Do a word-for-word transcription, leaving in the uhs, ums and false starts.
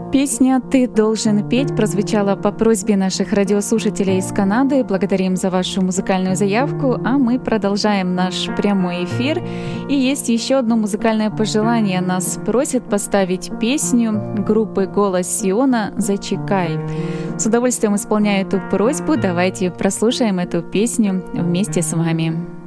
Песня «Ты должен петь» прозвучала по просьбе наших радиослушателей из Канады. Благодарим за вашу музыкальную заявку, а мы продолжаем наш прямой эфир. И есть еще одно музыкальное пожелание. Нас просят поставить песню группы «Голос Сиона» «Зачекай». С удовольствием исполняю эту просьбу. Давайте прослушаем эту песню вместе с вами.